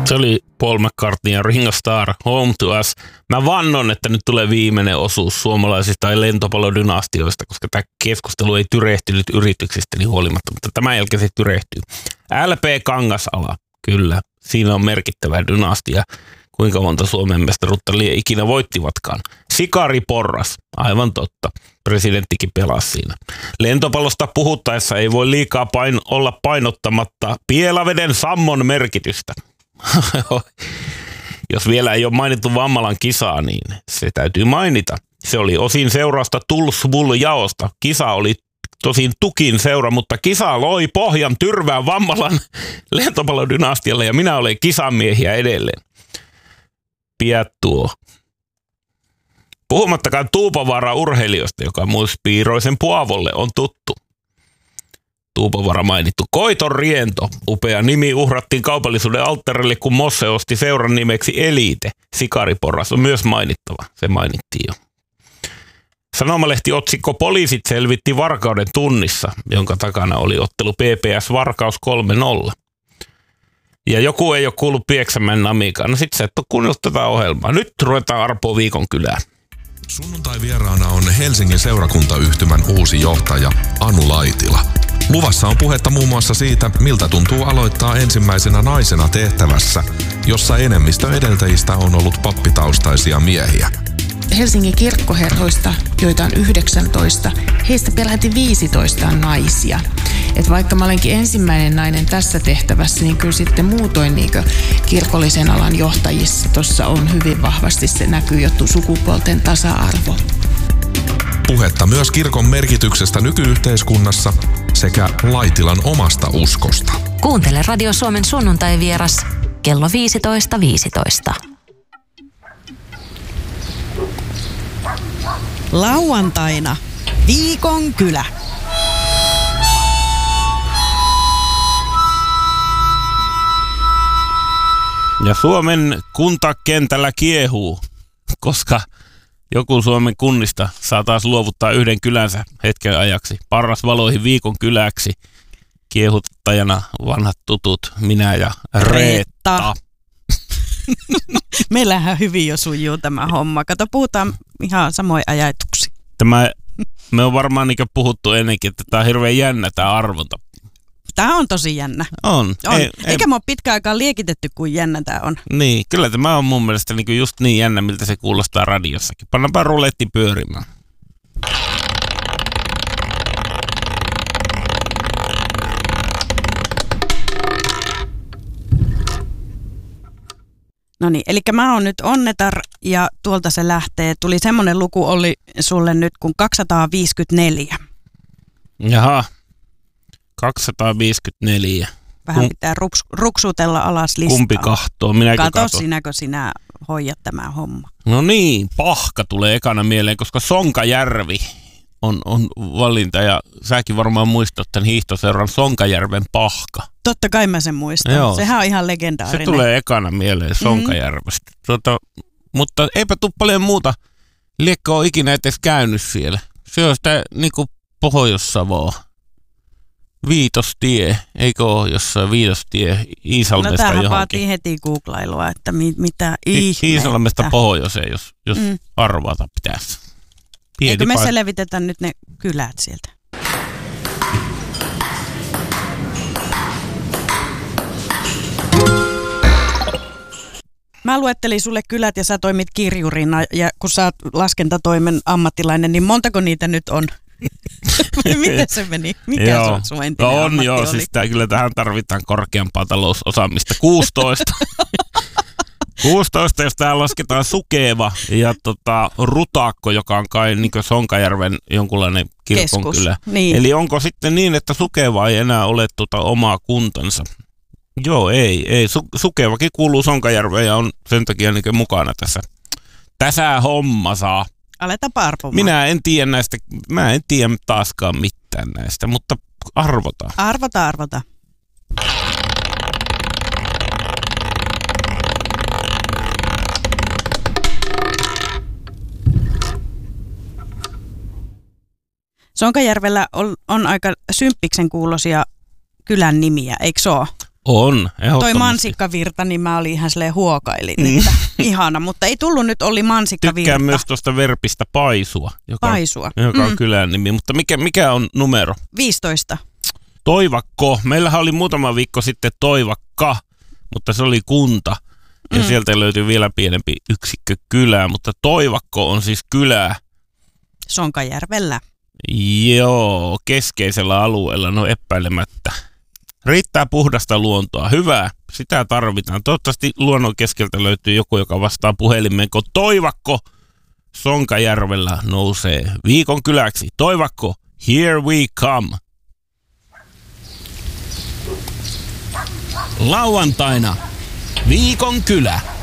Se oli Paul McCartney ja Ringo Starr, Home to Us. Mä vannon, että nyt tulee viimeinen osuus suomalaisista lentopallodynastioista, koska tämä keskustelu ei tyrehtynyt yrityksistäni huolimatta, mutta tämän jälkeen se tyrehtyy. LP Kangasala, kyllä, siinä on merkittävä dynastia. Kuinka monta Suomen mestaruutta ikinä voittivatkaan. Sikari Porras, aivan totta. Presidenttikin pelasi siinä. Lentopallosta puhuttaessa ei voi liikaa olla painottamatta Pielaveden Sammon merkitystä. Jos vielä ei ole mainittu Vammalan kisaa, niin se täytyy mainita. Se oli osin seurausta Tulsvull-jaosta. Kisa oli tosin Tukin seura, mutta kisa loi pohjan Tyrvään Vammalan lentopallodynastialle ja minä olen kisamiehiä edelleen. Piettuo. Puhumattakaan Tuupovaaran urheilijoista, joka myös Piiroisen Puavolle on tuttu. Tuupovaara mainittu. Koiton Riento. Upea nimi uhrattiin kaupallisuuden alttarille, kun Mosse osti seuran nimeksi Elite. Sikari Porras on myös mainittava. Se mainittiin jo. Sanomalehti otsikko Poliisit selvitti varkauden tunnissa, jonka takana oli ottelu PPS Varkaus 3-0. Ja joku ei ole kuullut Pieksämäen Namikaan. No sit sä et ole kuunnellut tätä ohjelmaa. Nyt ruvetaan arpoa viikon kylään. Sunnuntai vieraana on Helsingin seurakuntayhtymän uusi johtaja Anu Laitila. Luvassa on puhetta muun muassa siitä, miltä tuntuu aloittaa ensimmäisenä naisena tehtävässä, jossa enemmistö edeltäjistä on ollut pappitaustaisia miehiä. Helsingin kirkkoherroista, joita on 19, heistä peräti 15 on naisia. Et vaikka mä olenkin ensimmäinen nainen tässä tehtävässä, niin kyllä sitten muutoin niin kirkollisen alan johtajissa tuossa on hyvin vahvasti se näkyy jo sukupuolten tasa-arvo. Puhetta myös kirkon merkityksestä nykyyhteiskunnassa sekä Laitilan omasta uskosta. Kuuntele Radio Suomen sunnuntai-vieras kello 15.15. Lauantaina viikon kylä. Ja Suomen kuntakentällä kiehuu, koska joku Suomen kunnista saa taas luovuttaa yhden kylänsä hetken ajaksi. Parras valoihin viikon kyläksi. Kiehuttajana vanhat tutut, minä ja Reetta. Meillähän hyvin jo sujuu tämä homma. Kato, puhutaan ihan samoin ajatuksia. Me on varmaan niin puhuttu ennenkin, että tämä on hirveän jännä tämä arvonta. Tämä on tosi jännä. On. Eikä mä ole pitkään aikaan liekitetty, kuin jännä tämä on. Niin, kyllä tämä on mun mielestä niin just niin jännä, miltä se kuulostaa radiossakin. Pannaanpa ruletti pyörimään. No niin, eli mä oon nyt Onnetar ja tuolta se lähtee. Tuli semmoinen luku oli sulle nyt kuin 254. Jaha, 254. Vähän pitää ruksutella alas listaa. Kumpi kahtoo? Minäkö kato? katon? Sinäkö sinä hoidat tämä homma? No niin, Pahka tulee ekana mieleen, koska Sonkajärvi on valinta ja säkin varmaan muistat tämän hiihtoseuran Sonkajärven Pahka. Totta kai mä sen muistan. Joo. Sehän on ihan legendaarinen. Se tulee ekana mieleen Sonkajärvestä. Mutta eipä tule paljon muuta. Liekko ole ikinä edes käynyt siellä. Se on sitä niinku Pohjois-Savoa. Viitostie, eikö ole jossain Viitostie Iisalmesta johonkin? No tämähän vaatii heti googlailua, että mitä ihmettä. Iisalmesta pohjoiseen, jos arvata pitäisi. Eikö me selvitetä nyt ne kylät sieltä? Mä luettelin sulle kylät ja sä toimit kirjurina ja kun sä oot laskentatoimen ammattilainen, niin montako niitä nyt on? Miten se meni? Mikä sun entinen ammatti oli? Siis kyllä tähän tarvitaan korkeampaa talousosaamista. 16. 16, jos täällä lasketaan Sukeva ja Rutakko, joka on kai niin Sonkajärven jonkunlainen kirkonkylä. Niin. Eli onko sitten niin, että Sukeva ei enää ole omaa kuntansa? Joo, ei. Sukevakin kuuluu Sonkajärveen ja on sen takia niin mukana tässä hommassa. Aletaanpa arvomaan. Mä en tiedä taaskaan mitään näistä, mutta arvotaan. Arvota. Sonkajärvellä on aika symppiksen kuuloisia kylän nimiä, eikö se ole? On, ehdottomasti. Toi mansikkavirta, niin mä olin ihan silleen huokailin, että ihana, mutta ei tullut nyt Olli mansikkavirta. Tykkään myös tuosta Verpistä Paisua, joka on kylän nimi. Mutta mikä on numero? 15. Toivakko. Meillähän oli muutama viikko sitten Toivakka, mutta se oli kunta. Ja sieltä löytyi vielä pienempi yksikkö kylää, mutta Toivakko on siis kylää. Sonkajärvellä. Joo, keskeisellä alueella, no epäilemättä. Riittää puhdasta luontoa. Hyvä, sitä tarvitaan. Toivottavasti luonnon keskeltä löytyy joku, joka vastaa puhelimeen, kun Toivakko Sonkajärvellä nousee viikon kyläksi. Toivakko, here we come. Lauantaina viikon kylä.